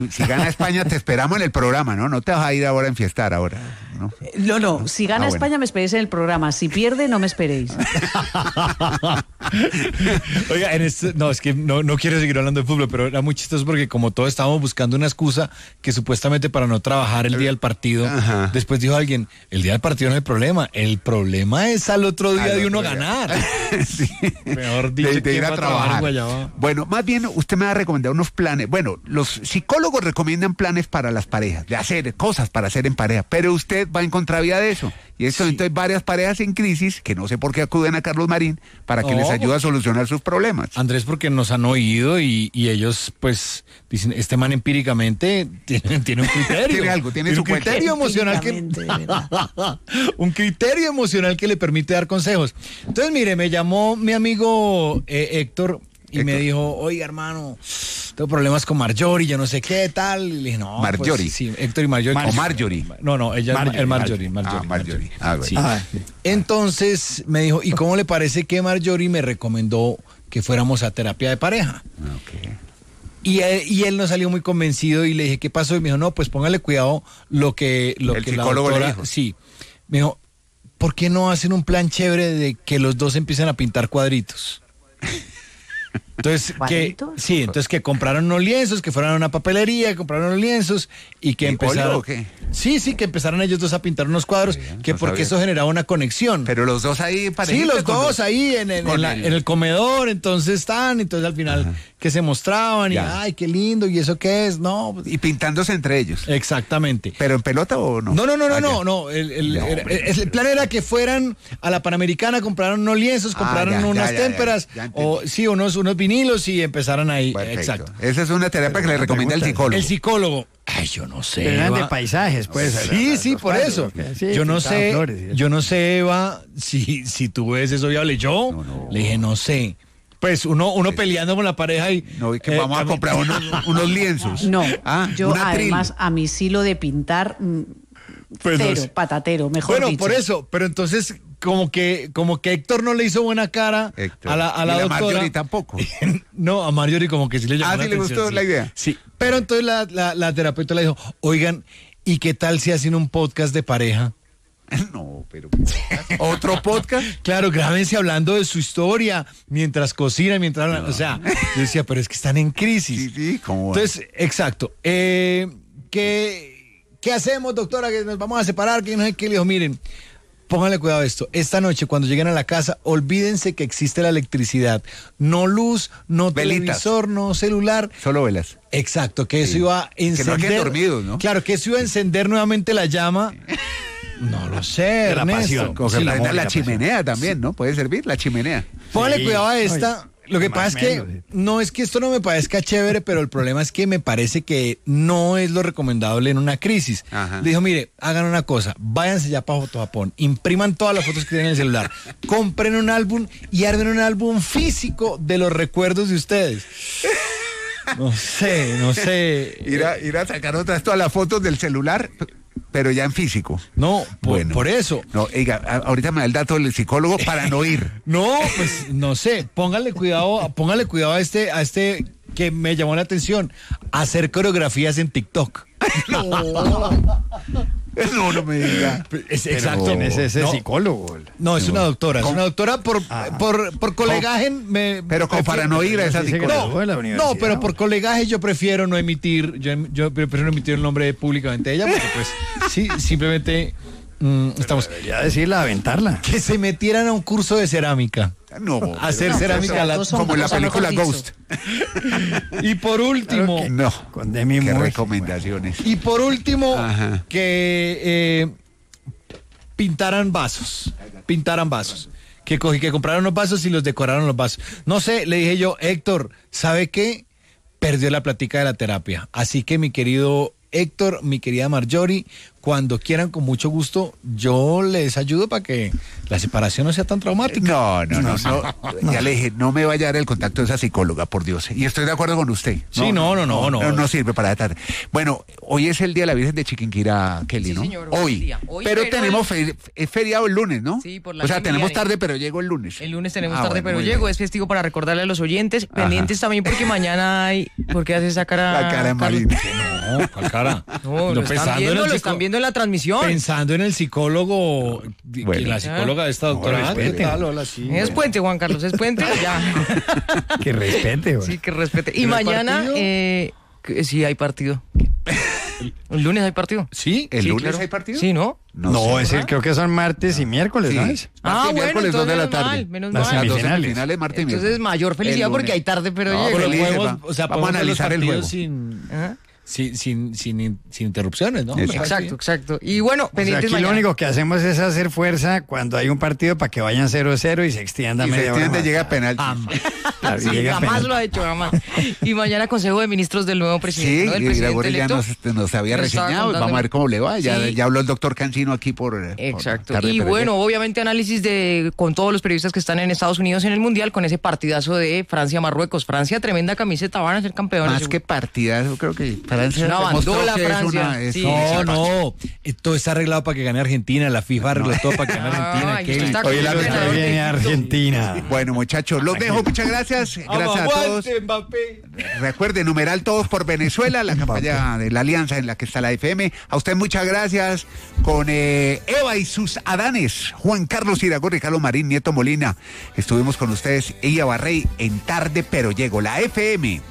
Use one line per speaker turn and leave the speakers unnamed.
Si gana España, te esperamos en el programa, ¿no? No te vas a ir ahora a enfiestar ahora, ¿no?
No. Si gana España, me esperéis en el programa. Si pierde, no me esperéis.
Oiga, es que no quiero seguir hablando de fútbol, pero era muy chistoso porque como todos estábamos buscando una excusa que supuestamente para no trabajar el día del partido, después dijo alguien, el día del partido no hay problema, el problema es al otro día de uno ganar.
Sí.
Mejor dicho,
de ir a trabajar. Bueno, más bien usted me va a recomendar unos planes. Bueno, los psicólogos recomiendan planes para las parejas, de hacer cosas para hacer en pareja, pero usted va en contravía de eso. Y en este momento hay varias parejas en crisis que no sé por qué acuden a Carlos Marín para que les ayude a solucionar sus problemas.
Andrés, porque nos han oído y ellos pues dicen, este man empíricamente tiene un criterio.
Tiene algo, tiene su
un criterio emocional un criterio emocional que le permite dar consejos. Entonces, mire, me llamó mi amigo Héctor y me dijo, oiga, hermano, tengo problemas con Marjorie, yo no sé qué, tal. Y le dije, no,
Marjorie.
Pues, sí, Héctor y Marjorie.
¿O Marjorie?
No, ella es Marjorie.
Marjorie.
Sí. Entonces me dijo, ¿y cómo le parece que Marjorie me recomendó que fuéramos a terapia de pareja?
Okay.
Y él no salió muy convencido y le dije, ¿qué pasó? Y me dijo, no, pues póngale cuidado lo que
el
la
psicólogo
doctora,
le dijo.
Sí. Me dijo, ¿por qué no hacen un plan chévere de que los dos empiecen a pintar cuadritos? Entonces, entonces que compraron unos lienzos, que fueran a una papelería, compraron unos lienzos y que empezaron.
¿O qué?
Sí, que empezaron ellos dos a pintar unos cuadros, que porque eso generaba una conexión.
Pero los dos ahí
Sí, los dos ahí en el comedor, entonces al final que se mostraban y ay, qué lindo, y eso qué es, no.
Y pintándose entre ellos.
Exactamente.
¿Pero en pelota o no?
No. El plan era que fueran a la Panamericana, compraron unos lienzos, compraron unas témperas, unos vinilos y empezaran ahí.
Perfecto.
Exacto.
Esa es una terapia que le recomienda el psicólogo.
El psicólogo. Ay, yo no sé.
Pero eran de paisajes, pues.
Sí, por eso.
Sí,
yo no sé,
flores,
Eva, si tú ves eso viable. Yo le dije, no sé. Pues uno peleando con la pareja y...
No, y que vamos a comprar unos lienzos.
No, yo además a mí sí lo de pintar,
pues
cero, patatero, mejor dicho.
Bueno, por eso, pero entonces como que Héctor no le hizo buena cara a la doctora.
A Marjorie tampoco.
No, a Marjorie como que sí le llamó la
le
atención.
gustó la idea.
Sí, pero entonces la terapeuta le dijo, oigan, ¿y qué tal si hacen un podcast de pareja?
No, pero ¿otro podcast?
Claro, grábense hablando de su historia mientras cocinan, mientras hablan. O sea, yo decía, pero es que están en crisis.
Sí, ¿cómo?
Entonces, exacto. ¿Qué hacemos, doctora? Que nos vamos a separar, que no sé qué. Le dijo, miren, pónganle cuidado a esto. Esta noche, cuando lleguen a la casa, olvídense que existe la electricidad. No luz, no televisor, no celular.
Solo velas.
Exacto, que eso iba a encender.
Que no queden dormidos, ¿no?
Claro, que eso iba a encender nuevamente la llama. No lo sé, Ernesto.
La chimenea también, ¿no? Puede servir la chimenea.
Póngale cuidado a esta. Lo que pasa es que no es que esto no me parezca chévere, pero el problema es que me parece que no es lo recomendable en una crisis. Le dijo, mire, hagan una cosa, váyanse ya para Fotojapón, impriman todas las fotos que tienen en el celular, compren un álbum y armen un álbum físico de los recuerdos de ustedes. No sé.
Ir a sacar todas las fotos del celular, pero ya en físico.
No, por eso.
No, oiga, ahorita me da el dato del psicólogo para no ir.
No, pues no sé, póngale cuidado a este que me llamó la atención, hacer coreografías en TikTok.
No me diga.
Exacto.
¿Quién es ese psicólogo?
No, es una doctora. Es una doctora por colegaje.
Pero para no ir a esa psicóloga.
No, pero por colegaje yo prefiero no emitir. Yo prefiero no emitir el nombre públicamente de ella, porque pues sí, simplemente estamos.
Ya decirla, aventarla.
Que se metieran a un curso de cerámica.
No.
Hacer cerámica
como en la película Ghost.
Y por último.
Claro no.
Con Demi Moore.
Qué recomendaciones.
Y por último, que pintaran vasos. Que compraron los vasos y los decoraron los vasos. No sé, le dije yo, Héctor, ¿sabe qué? Perdió la plática de la terapia. Así que mi querido Héctor, mi querida Marjorie, cuando quieran, con mucho gusto, yo les ayudo para que la separación no sea tan traumática.
No. Ya le dije, no me vaya a dar el contacto de esa psicóloga, por Dios. Y estoy de acuerdo con usted.
Sí, no
sirve para la tarde. Bueno, hoy es el día de la Virgen de Chiquinquirá, Kelly,
sí,
¿no?
Señor,
hoy. Pero tenemos es feriado el lunes, ¿no?
Sí, por la
tenemos tarde, pero llego el lunes.
El lunes tenemos tarde, pero llego. Es festivo para recordarle a los oyentes. Pendientes también porque mañana hay... ¿Por qué hace esa cara?
La cara de Marina.
No, ¿cuál cara?
No, lo están viendo en la transmisión.
Pensando en el psicólogo, la psicóloga de esta doctora.
Es puente, Juan Carlos, es puente. Ya.
Que respete, güey.
Sí, que respete. Y mañana, sí hay partido. ¿El lunes hay partido?
Sí,
¿El lunes hay partido?
Sí, ¿no?
No, creo que son martes y miércoles, ¿no?
Martes y miércoles, 2 de la tarde.
Menos
mal.
Las
semifinales, martes y miércoles.
Entonces, mayor felicidad porque hay tarde, pero llega.
Vamos a analizar el juego.
Sin interrupciones, ¿no?
Exacto. Y bueno, pendientes
aquí
mañana.
lo único que hacemos es hacer fuerza cuando hay un partido para que vayan 0-0 y se extienda media hora más.
Llega a penalti.
Jamás lo ha hecho, jamás. Y mañana Consejo de Ministros del nuevo presidente, ¿no? Del presidente
ya nos había reseñado. Vamos a ver cómo le va. Ya habló el doctor Cancino aquí
Exacto. Y bueno, obviamente análisis con todos los periodistas que están en Estados Unidos en el Mundial con ese partidazo de Francia-Marruecos. Francia, tremenda camiseta, van a ser campeones.
Más que partidazo, creo que
Francia Francia.
No. Todo está arreglado para que gane Argentina. La FIFA arregló todo para que gane Argentina.
Hoy la que viene Argentina.
Bueno, muchachos, los dejo. Muchas gracias. Gracias a todos. Recuerden, numeral Todos por Venezuela, la campaña de la alianza en la que está la FM. A usted muchas gracias. Con Eva y sus Adanes, Juan Carlos Iragorri, Carlos Marín, Nieto Molina. Estuvimos con ustedes, Ella Barrey, en Tarde Pero Llego, la FM.